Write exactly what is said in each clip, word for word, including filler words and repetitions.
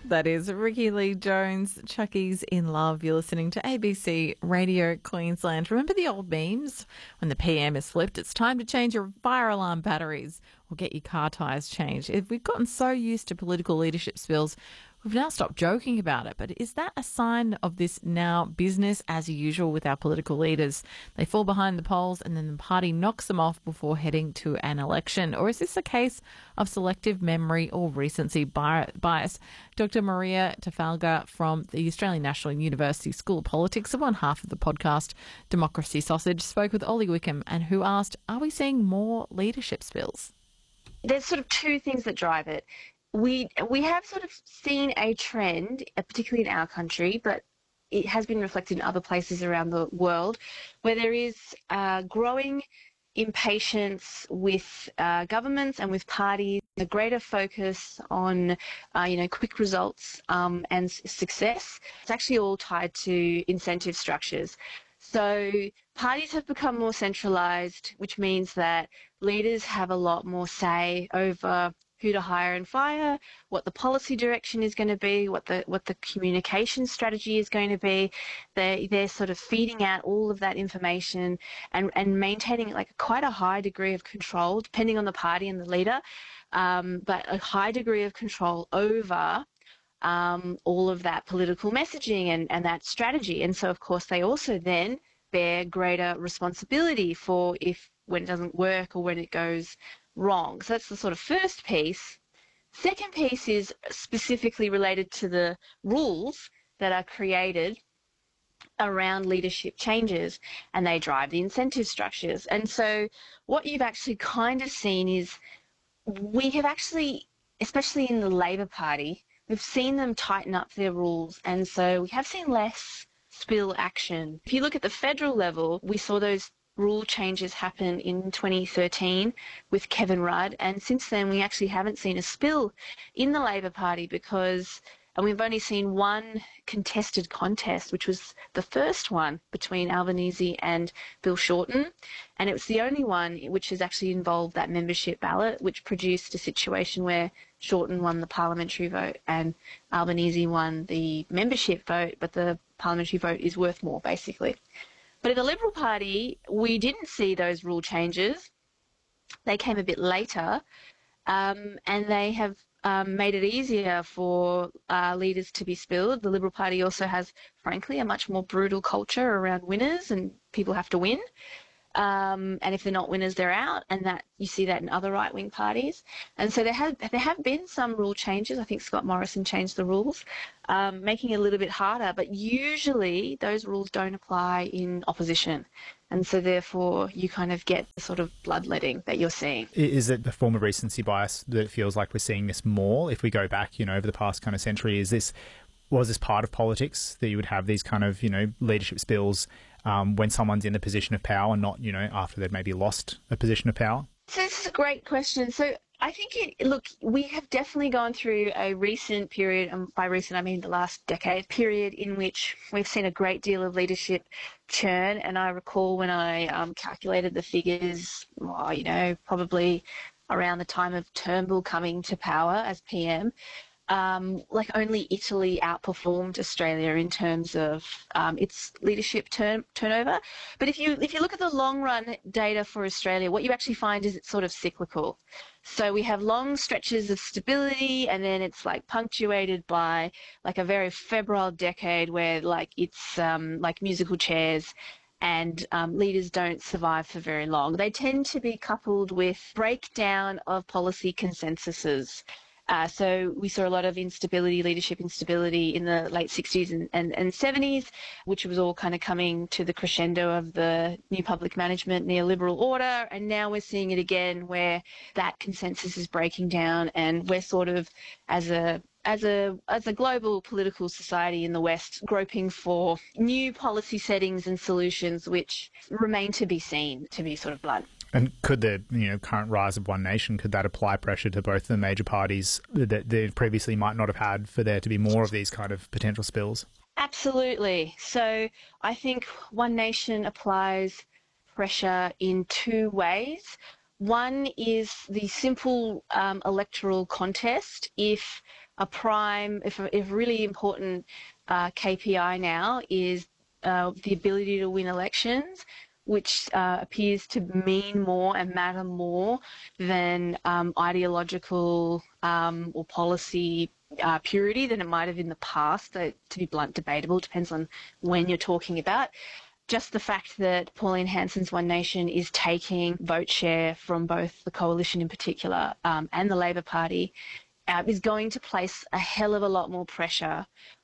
That is Ricky Lee Jones, Chucky's in Love. You're listening to A B C Radio Queensland. Remember the old memes? When the P M is flipped, it's time to change your fire alarm batteries or get your car tyres changed. If we've gotten so used to political leadership spills, we've now stopped joking about it. But is that a sign of this now business as usual with our political leaders? They fall behind the polls and then the party knocks them off before heading to an election. Or is this a case of selective memory or recency bias? Doctor Maria Tafalga from the Australian National University School of Politics, of one half of the podcast Democracy Sausage, spoke with Ollie Wickham and who asked, are we seeing more leadership spills? There's sort of two things that drive it. We we have sort of seen a trend, uh, particularly in our country, but it has been reflected in other places around the world, where there is uh, growing impatience with uh, governments and with parties, a greater focus on, uh, you know, quick results um, and s- success. It's actually all tied to incentive structures. So parties have become more centralised, which means that leaders have a lot more say over who to hire and fire, what the policy direction is going to be, what the what the communication strategy is going to be. They they're sort of feeding out all of that information and, and maintaining like quite a high degree of control, depending on the party and the leader, um, but a high degree of control over Um, all of that political messaging and, and that strategy. And so, of course, they also then bear greater responsibility for if when it doesn't work or when it goes wrong. So that's the sort of first piece. Second piece is specifically related to the rules that are created around leadership changes, and they drive the incentive structures. And so what you've actually kind of seen is we have actually, especially in the Labor Party, we've seen them tighten up their rules, and so we have seen less spill action. If you look at the federal level, we saw those rule changes happen in twenty thirteen with Kevin Rudd, and since then we actually haven't seen a spill in the Labor Party because, and we've only seen one contested contest, which was the first one between Albanese and Bill Shorten, and it was the only one which has actually involved that membership ballot, which produced a situation where Shorten won the parliamentary vote and Albanese won the membership vote, but the parliamentary vote is worth more, basically. But in the Liberal Party, we didn't see those rule changes. They came a bit later, um, and they have um, made it easier for uh, leaders to be spilled. The Liberal Party also has, frankly, a much more brutal culture around winners, and people have to win. Um, and if they're not winners, they're out, and that you see that in other right-wing parties. And so there have there have been some rule changes. I think Scott Morrison changed the rules, um, making it a little bit harder. But usually those rules don't apply in opposition, and so therefore you kind of get the sort of bloodletting that you're seeing. Is it the form of recency bias that it feels like we're seeing this more? If we go back, you know, over the past kind of century, is this was this part of politics that you would have these kind of, you know, leadership spills um, when someone's in the position of power, and not, you know, after they've maybe lost a position of power? So this is a great question. So I think, it, look, we have definitely gone through a recent period, and by recent I mean the last decade period, in which we've seen a great deal of leadership churn. And I recall when I um, calculated the figures, well, you know, probably around the time of Turnbull coming to power as P M, Um, like only Italy outperformed Australia in terms of um, its leadership turn, turnover. But if you if you look at the long run data for Australia, what you actually find is it's sort of cyclical. So we have long stretches of stability, and then it's like punctuated by like a very febrile decade where like it's um, like musical chairs. And um, leaders don't survive for very long. They tend to be coupled with breakdown of policy consensuses. Uh, so we saw a lot of instability, leadership instability in the late sixties and, and, and seventies, which was all kind of coming to the crescendo of the new public management neoliberal order. And now we're seeing it again where that consensus is breaking down, and we're sort of, as a as a as a global political society in the West, groping for new policy settings and solutions which remain to be seen, to be sort of blunt. And could the, you know, current rise of One Nation, could that apply pressure to both the major parties that they previously might not have had for there to be more of these kind of potential spills? Absolutely. So I think One Nation applies pressure in two ways. One is the simple um, electoral contest. If a prime, if a, if a really important uh, K P I now is uh, the ability to win elections, which uh, appears to mean more and matter more than um, ideological um, or policy uh, purity than it might have in the past. So, to be blunt, debatable. Depends on when you're talking about. Just the fact that Pauline Hanson's One Nation is taking vote share from both the coalition in particular um, and the Labor Party uh, is going to place a hell of a lot more pressure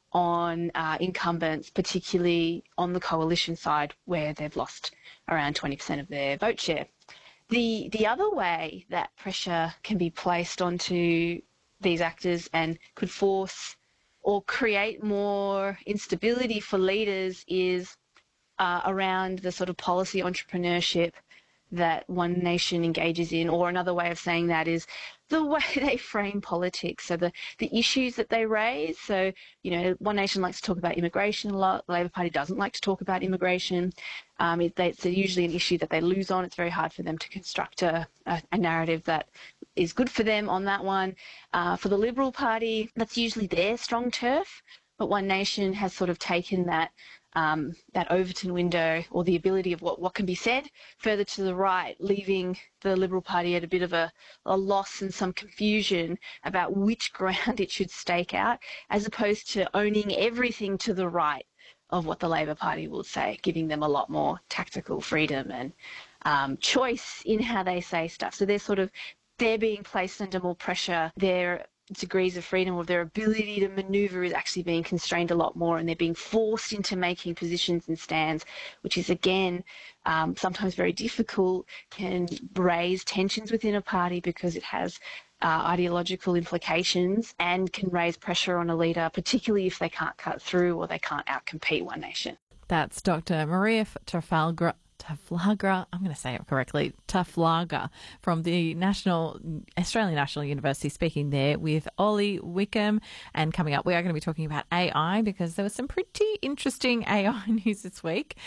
on uh, incumbents, particularly on the coalition side where they've lost around twenty percent of their vote share. The, the other way that pressure can be placed onto these actors and could force or create more instability for leaders is Uh, around the sort of policy entrepreneurship that One Nation engages in, or another way of saying that is the way they frame politics, so the, the issues that they raise. So, you know, One Nation likes to talk about immigration a lot. The Labor Party doesn't like to talk about immigration. Um, it, they, it's usually an issue that they lose on. It's very hard for them to construct a, a, a narrative that is good for them on that one. Uh, for the Liberal Party, that's usually their strong turf, but One Nation has sort of taken that Um, that Overton window, or the ability of what, what can be said further to the right, leaving the Liberal Party at a bit of a, a loss and some confusion about which ground it should stake out, as opposed to owning everything to the right of what the Labor Party will say, giving them a lot more tactical freedom and um, choice in how they say stuff. So they're sort of, they're being placed under more pressure. They're degrees of freedom, or their ability to maneuver, is actually being constrained a lot more, and they're being forced into making positions and stands, which is again um, sometimes very difficult, can raise tensions within a party because it has uh, ideological implications, and can raise pressure on a leader, particularly if they can't cut through or they can't outcompete One Nation. That's Doctor Maria Trafalgar. Taflaga, I'm going to say it correctly, Taflaga from the National Australian National University, speaking there with Ollie Wickham. And coming up, we are going to be talking about A I, because there was some pretty interesting A I news this week.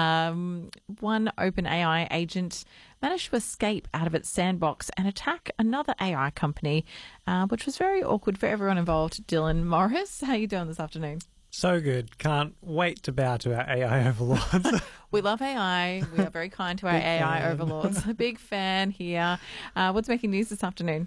Um, one OpenAI agent managed to escape out of its sandbox and attack another A I company, uh, which was very awkward for everyone involved. Dylan Morris, how are you doing this afternoon? So good. Can't wait to bow to our A I overlords. We love A I. We are very kind to our A I fan. overlords. A big fan here. Uh, what's making news this afternoon?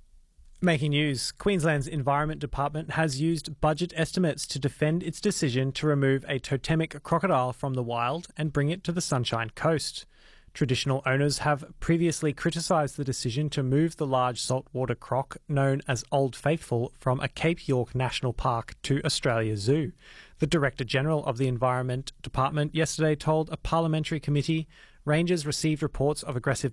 Making news. Queensland's Environment Department has used budget estimates to defend its decision to remove a totemic crocodile from the wild and bring it to the Sunshine Coast. Traditional owners have previously criticised the decision to move the large saltwater croc known as Old Faithful from a Cape York National Park to Australia Zoo. The Director General of the Environment Department yesterday told a parliamentary committee rangers received reports of aggressive